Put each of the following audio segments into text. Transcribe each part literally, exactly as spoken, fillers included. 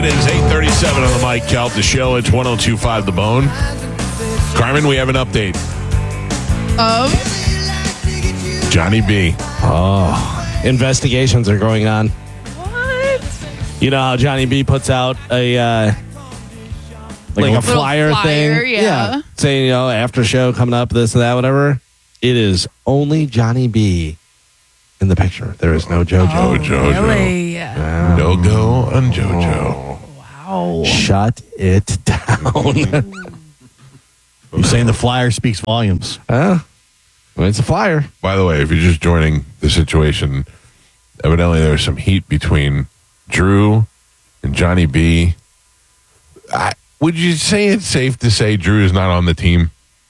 It is eight thirty-seven on the Mike Calta Show. It's one oh two point five The Bone. Carmen, we have an update. Of? Johnny B. Oh, investigations are going on. What? You know how Johnny B puts out a uh, like a Little flyer, flyer, thing, yeah. saying, you know, after show coming up, this and that, whatever. It is only Johnny B in the picture. There is no JoJo. Oh, JoJo. Really? Um, No go on JoJo. Wow. Shut it down. You're saying the flyer speaks volumes. Huh? Well, it's a flyer. By the way, if you're just joining the situation, evidently there's some heat between Drew and Johnny B. I, would you say it's safe to say Drew is not on the team?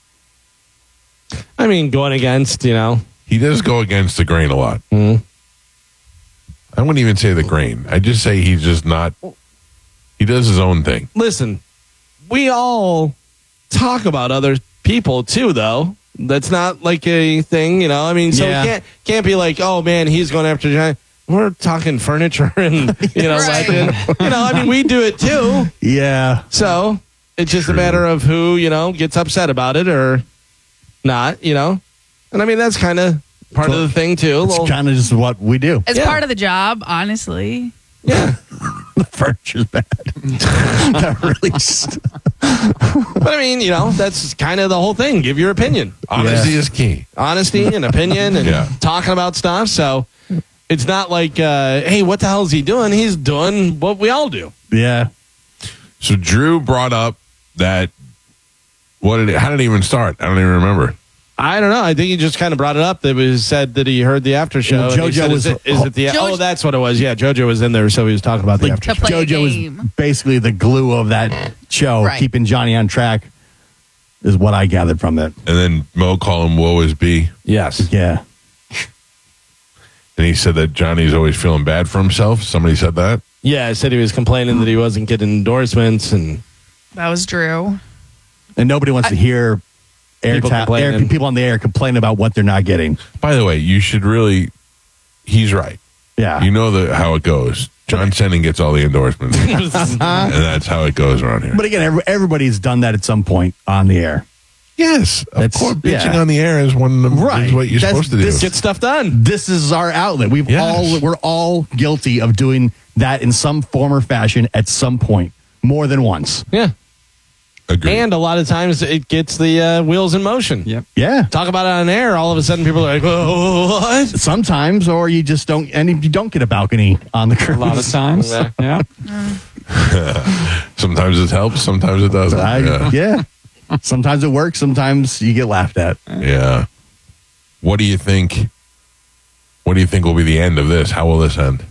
I mean, going against, you know. He does go against the grain a lot. Mm-hmm. I wouldn't even say the grain. I just say he's just not. He does his own thing. Listen, we all talk about other people too, though. That's not like a thing, you know. I mean, so Yeah. it can't can't be like, oh man, he's going after Johnny. We're talking furniture and you know, Right. legend. You know, I mean, we do it too. Yeah. So it's just True. a matter of who you know gets upset about it or not. You know, and I mean that's kind of part of the thing too. A It's little- kind of just what we do. It's Yeah. part of the job, honestly. yeah. The furniture's bad. That really st- But I mean, you know, that's kind of the whole thing. Give your opinion. Honesty Yeah. is key. Honesty and opinion and Yeah. talking about stuff. So it's not like, uh, hey, what the hell is he doing? He's doing what we all do. yeah. So Drew brought up that. What did it? How did it even start? I don't even remember. I don't know. I think he just kind of brought it up. That was said that he heard the after show. Well, and he JoJo said, was- is, it, is it the? Jo- Oh, that's what it was. Yeah, JoJo was in there, so he was talking about the Like, after To play a JoJo game. was basically the glue of that show, Right. keeping Johnny on track, is what I gathered from it. And then Mo called him "Woe is B," Yes. Yeah. and he said that Johnny's always feeling bad for himself. Somebody said that. Yeah, I said he was complaining that he wasn't getting endorsements and That was Drew. And nobody wants to hear air, People ta- complaining. air people on the air complain about what they're not getting. By the way, you should really. He's right. Yeah. You know the how it goes. John Senning gets all the endorsements, and that's how it goes around here. But again, every, everybody's done that at some point on the air. Yes, of That's- course, bitching yeah. on the air is one of the, Right. is what you're That's- supposed to do. this get stuff done. This is our outlet. We've Yes. all we're all guilty of doing that in some form or fashion at some point, more than once. Yeah. Agreed. And a lot of times it gets the uh, wheels in motion. Yep. Yeah. Talk about it on air. All of a sudden people are like, whoa, what? Sometimes, or you just don't, and you don't get a balcony on the A cruise. lot of times. Yeah. Yeah. sometimes it helps, sometimes it doesn't. I- yeah. yeah. Sometimes it works. Sometimes you get laughed at. yeah. What do you think? What do you think will be the end of this? How will this end?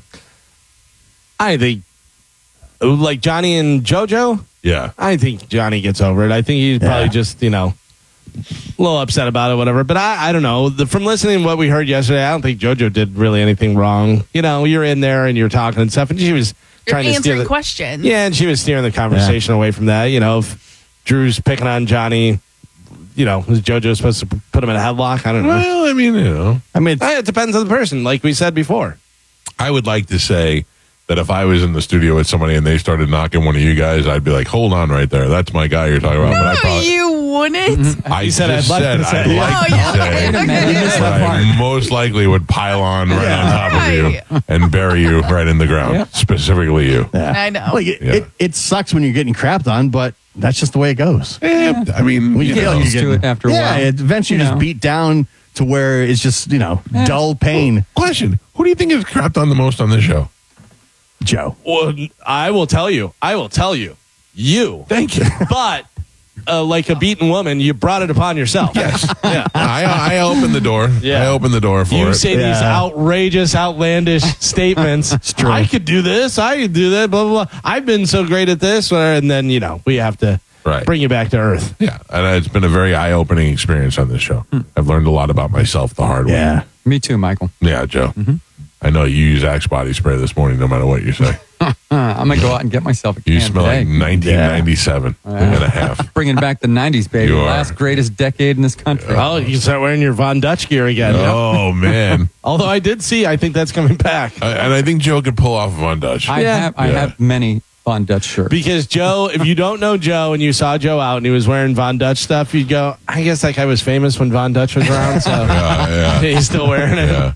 I think, like Johnny and JoJo, Yeah. I think Johnny gets over it. I think he's probably Yeah. just, you know, a little upset about it, whatever. But I, I don't know. The, from listening to what we heard yesterday, I don't think JoJo did really anything wrong. You know, you're in there and you're talking and stuff, and she was You're trying to steer answering the, questions. Yeah, and she was steering the conversation away from that. You know, if Drew's picking on Johnny, you know, is JoJo supposed to put him in a headlock? I don't know. Well, I mean, you know, I mean, it's, Eh, It depends on the person, like we said before. I would like to say that if I was in the studio with somebody and they started knocking one of you guys, I'd be like, "Hold on, right there. That's my guy you're talking about." but I No, probably, you wouldn't. I said just I'd like said to say- I'd like Oh, to yeah. say Wait a minute. You missed that that I part. most likely would pile on right on top of you Right. and bury you right in the ground, Yep. specifically you. yeah. I know. Like, it, Yeah. it, it sucks when you're getting crapped on, but that's just the way it goes. Eh, I mean, When you feel know, like used you're to getting- it after a yeah, while. it eventually You just know. beat down to where it's just, you know, dull pain. question: who do you think is crapped on the most on this show? Joe. Well, I will tell you. I will tell you. You. Thank you. But uh, like a beaten woman, you brought it upon yourself. Yes. Yeah. I, I opened the door. Yeah. I opened the door for You it. say these Yeah. outrageous, outlandish statements. true. I could do this. I could do that. Blah, blah, blah. I've been so great at this. And then, you know, we have to Right. bring you back to earth. Yeah, and it's been a very eye-opening experience on this show. I've learned a lot about myself the hard way. Yeah. Me too, Michael. Yeah, Joe. I know you use Axe body spray this morning, no matter what you say. Uh, I'm going to go out and get myself a can You smell today. like nineteen ninety-seven and a half. Bringing back the nineties, baby. You are. Last greatest decade in this country. Oh, you can start wearing your Von Dutch gear again. Oh, man. Although I did see, I think that's coming back. I- and I think Joe could pull off Von Dutch. I Yeah. have I Yeah. have many Von Dutch shirt. Because Joe, if you don't know Joe and you saw Joe out and he was wearing Von Dutch stuff, you'd go, I guess that guy was famous when Von Dutch was around, so Yeah, yeah. he's still wearing it. Yeah.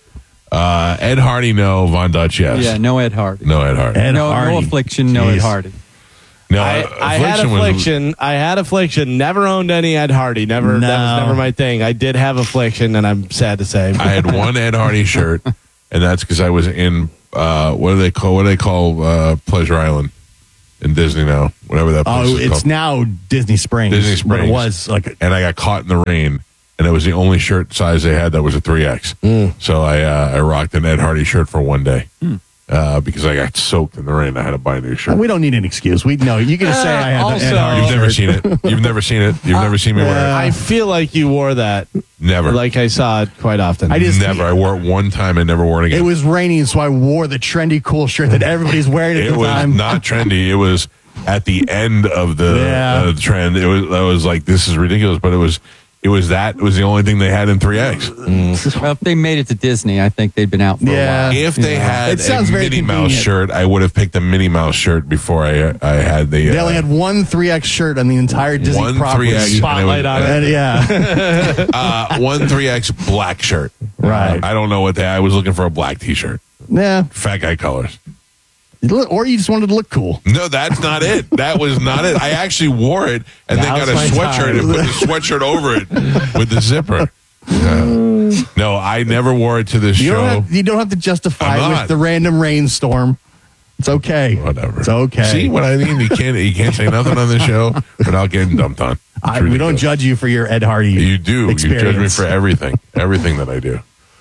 Uh, Ed Hardy, no. Von Dutch, yes. Yeah, no Ed Hardy. No Ed Hardy. Ed no, Hardy. no affliction, no Ed Jeez. Hardy. no, I, I had was- affliction. I had affliction. Never owned any Ed Hardy. Never. That was No. never my thing. I did have affliction, and I'm sad to say. I had one Ed Hardy shirt, and that's because I was in uh, what do they call what do they call uh, Pleasure Island in Disney now, whatever that place Oh, is it's called. now Disney Springs. Disney But Springs. it was like And I got caught in the rain, and it was the only shirt size they had that was a three X. So I uh, I rocked an Ed Hardy shirt for one day uh, because I got soaked in the rain. I had to buy a new shirt. we don't need an excuse. We know you can say I had the Ed also- Hardy You've never shirt. seen it. You've never seen it. You've never seen me wear I feel like you wore that. it. Never. Like I saw it quite often. I just- never. I wore it one time and never wore it again. It was raining, so I wore the trendy, cool shirt that everybody's wearing at It the was time. not trendy. It was at the end of the Yeah. uh, trend. It was. I was like, this is ridiculous. But it was. It was that. It was the only thing they had in three X. Well, if they made it to Disney, I think they'd been out for Yeah. a while. If they had It sounds a very Minnie Mouse convenient. shirt, I would have picked a Minnie Mouse shirt before I I had the. They uh, only had one three X shirt on the entire Disney one property. three X Spotlight on it. And, yeah, uh, one three X black shirt. Right. I don't know what they. I was looking for a black T-shirt. yeah. Fat guy colors. Or you just wanted to look cool. No, that's not it. That was not it. I actually wore it and then got Now's a my sweatshirt time. and put the sweatshirt over it with the zipper. Yeah. No, I never wore it to this You show. don't, have, you don't have to justify I'm it not. with the random rainstorm. It's okay. Whatever. It's okay. See what I mean? You can't. You can't say nothing on this show without getting dumped on. It's I, we don't ridiculous. judge you for your Ed Hardy. You do. Experience. You judge me for everything. Everything that I do.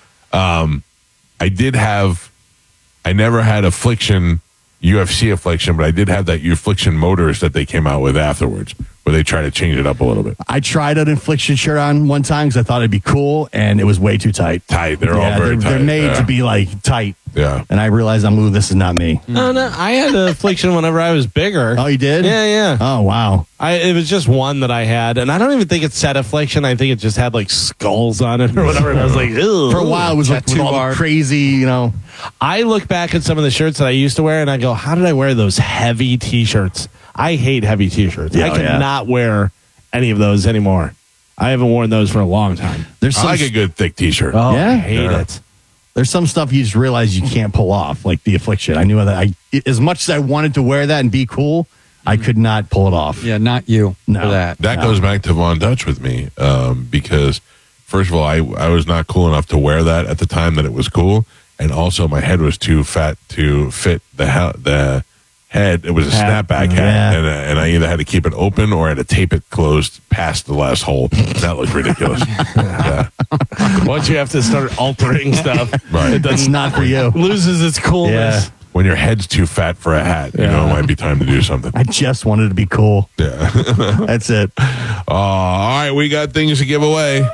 Um, I did have. I never had affliction. U F C affliction, but I did have that affliction motors that they came out with afterwards, where they try to change it up a little bit. I tried an Infliction shirt on one time because I thought it'd be cool, and it was way too tight. Tight. They're yeah, all very they're, tight. they're made yeah. to be like tight. Yeah. And I realized, I'm, ooh, this is not me. No, no, I had an affliction whenever I was bigger. Oh, you did? Yeah, yeah. Oh, wow. I, it was just one that I had, and I don't even think it said affliction. I think it just had like skulls on it or whatever. And I was like, ew. For a while, it was like with Tattoo all the art. crazy, you know. I look back at some of the shirts that I used to wear, and I go, how did I wear those heavy T-shirts? I hate heavy T-shirts. Yeah, I oh, yeah. cannot wear any of those anymore. I haven't worn those for a long time. There's I some, like a good thick T-shirt. Oh, Yeah? I hate Yeah. it. there's some stuff you just realize you can't pull off, like the Affliction. I knew that. I as much as I wanted to wear that and be cool, I could not pull it off. Yeah, not you No. for that. That No. goes back to Von Dutch with me um, because, first of all, I, I was not cool enough to wear that at the time that it was cool. And also, my head was too fat to fit the ha- the head. It was a Hat. snapback hat. Yeah. And, uh, and I either had to keep it open or I had to tape it closed past the last hole. That looked ridiculous. Yeah. Once you have to start altering stuff, Right. it It's doesn't not for you. loses its coolness. Yeah. When your head's too fat for a hat, you know, it might be time to do something. I just wanted to be cool. Yeah. That's it. Uh, all right, we got things to give away.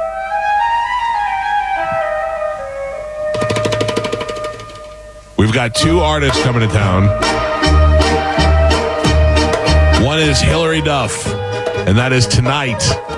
We've got two artists coming to town. One is Hillary Duff, and that is tonight.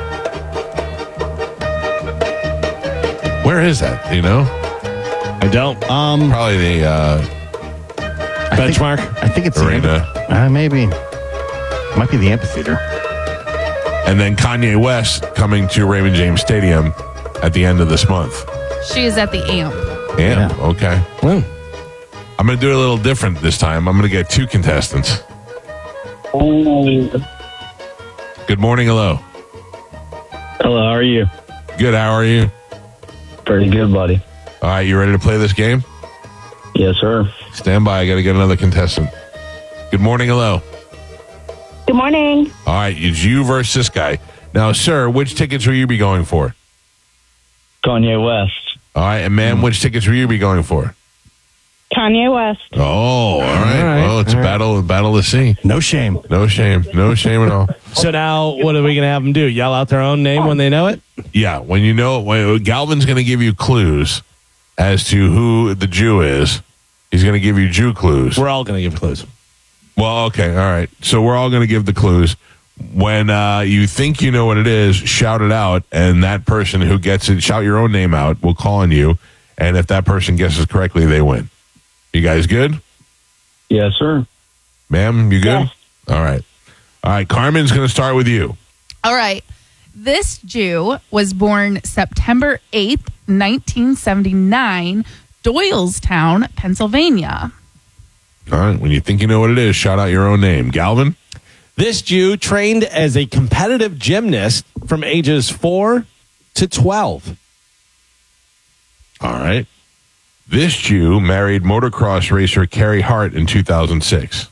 Where is that? Do you know? I don't. Um, Probably the uh, Benchmark. I think it's the arena. amphi- uh, maybe. Might be the amphitheater. And then Kanye West coming to Raymond James Stadium at the end of this month. She is at the amp. Yeah, Yeah. okay. Well, I'm going to do it a little different this time. I'm going to get two contestants. Hello, Good morning, hello. how are you? Good, how are you? Pretty good, buddy. All right, you ready to play this game? Yes, sir. Stand by, I got to get another contestant. Good morning, hello. Good morning. All right, it's you versus this guy. Now, sir, which tickets will you be going for? Kanye West. All right, and ma'am, which tickets will you be going for? Kanye West. Oh, all right. right, Well, it's a all right. battle, a battle to see. No shame. No shame, no shame at all. so now what are we going to have them do? Yell out their own name when they know it? Yeah, when you know, when Galvin's going to give you clues as to who the Jew is. He's going to give you Jew clues. We're all going to give clues. Well, okay, all right. So we're all going to give the clues. When uh, you think you know what it is, shout it out, and that person who gets it, shout your own name out, will call on you, and if that person guesses correctly, they win. You guys good? Yes, sir. Ma'am, you good? Yes. All right. All right. Carmen's going to start with you. All right. This Jew was born September eighth, nineteen seventy-nine, Doylestown, Pennsylvania. All right. When you think you know what it is, shout out your own name. Galvin? This Jew trained as a competitive gymnast from ages four to twelve. All right. This Jew married motocross racer Carrie Hart in two thousand six.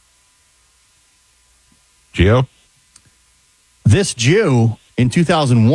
Gio? This Jew in two thousand one